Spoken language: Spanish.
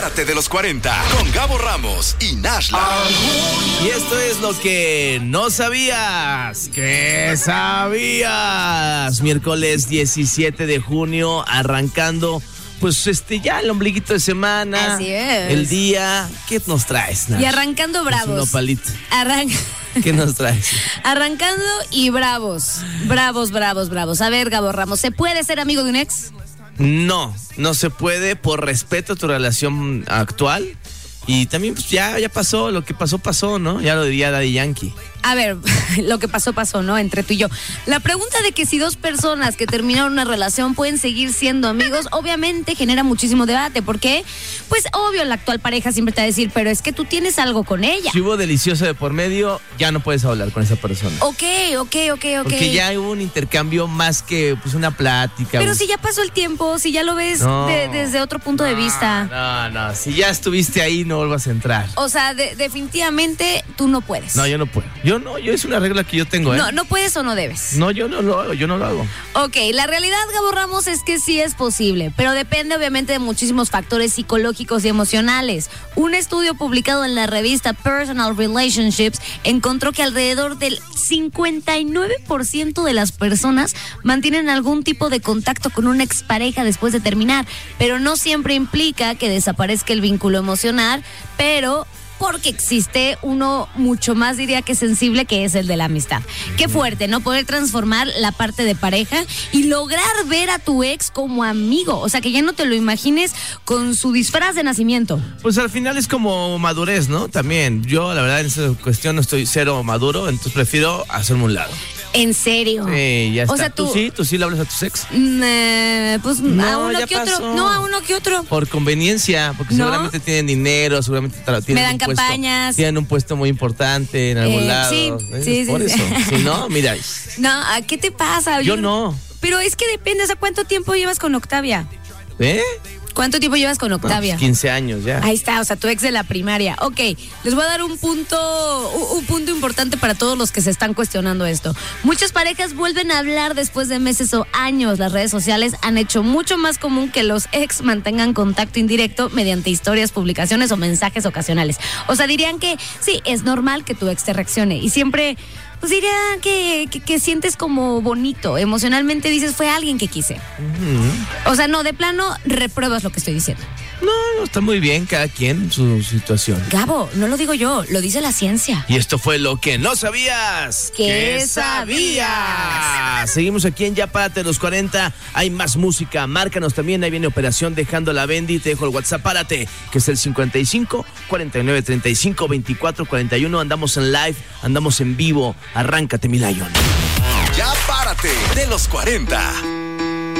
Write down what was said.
Párate de los 40 con Gabo Ramos y Nashla. Y esto es lo que no sabías. ¿Qué sabías? Miércoles 17 de junio, arrancando pues ya el ombliguito de semana. Así es. El día. ¿Qué nos traes, Nash? Y arrancando bravos. Es un nopalito. ¿Qué nos traes? Arrancando y bravos. Bravos. A ver, Gabo Ramos, ¿se puede ser amigo de un ex? No se puede por respeto a tu relación actual. Y también pues ya pasó, lo que pasó, ¿no? Ya lo diría Daddy Yankee. A ver, lo que pasó, ¿no? Entre tú y yo. La pregunta de que si dos personas que terminaron una relación pueden seguir siendo amigos, obviamente genera muchísimo debate. ¿Por qué? Pues obvio, la actual pareja siempre te va a decir, pero es que tú tienes algo con ella. Si hubo delicioso de por medio, ya no puedes hablar con esa persona. Ok. Porque ya hubo un intercambio más que pues una plática. Pero si ya pasó el tiempo, si ya lo ves desde otro punto de vista. No, si ya estuviste ahí, no vuelvas a entrar. O sea, definitivamente tú no puedes. No, yo no puedo. Yo es una regla que yo tengo, ¿eh? No puedes o no debes. No, yo no lo hago. Ok, la realidad, Gabo Ramos, es que sí es posible, pero depende obviamente de muchísimos factores psicológicos y emocionales. Un estudio publicado en la revista Personal Relationships encontró que alrededor del 59% de las personas mantienen algún tipo de contacto con una expareja después de terminar, pero no siempre implica que desaparezca el vínculo emocional, pero porque existe uno mucho más, diría que sensible, que es el de la amistad. Qué fuerte, ¿no? Poder transformar la parte de pareja y lograr ver a tu ex como amigo. O sea, que ya no te lo imagines con su disfraz de nacimiento. Pues al final es como madurez, ¿no? También. Yo, la verdad, en esa cuestión no estoy cero maduro, entonces prefiero hacerme un lado. ¿En serio? Sí, ya está. O sea, ¿Tú sí le hablas a tus ex? Pues No, a uno ya que pasó. otro. No, a uno que otro. Por conveniencia, porque ¿No? seguramente tienen dinero, seguramente tienen Me dan campañas. Tienen un puesto muy importante en algún lado. Sí. Por eso. Si no, mira. No, ¿qué te pasa? Yo no. Pero es que depende, o sea, ¿cuánto tiempo llevas con Octavia? ¿Cuánto tiempo llevas con Octavia? No, pues 15 años ya. Ahí está, o sea, tu ex de la primaria. Ok, les voy a dar un punto importante para todos los que se están cuestionando esto. Muchas parejas vuelven a hablar después de meses o años. Las redes sociales han hecho mucho más común que los ex mantengan contacto indirecto mediante historias, publicaciones o mensajes ocasionales. O sea, dirían que sí, es normal que tu ex te reaccione y siempre pues diría que sientes como bonito. Emocionalmente dices, fue alguien que quise. O sea, no, de plano, repruebas lo que estoy diciendo. No, está muy bien, cada quien su situación. Gabo, no lo digo yo, lo dice la ciencia. Y esto fue lo que no sabías. ¿Qué sabías? Seguimos aquí en Ya Párate los 40. Hay más música, márcanos también. Ahí viene Operación Dejando la Bendy. Te dejo el WhatsApp, párate, que es el 55 49 35 24 41. Andamos en live, andamos en vivo. Arráncate, mi Lion. Ya Párate de los 40.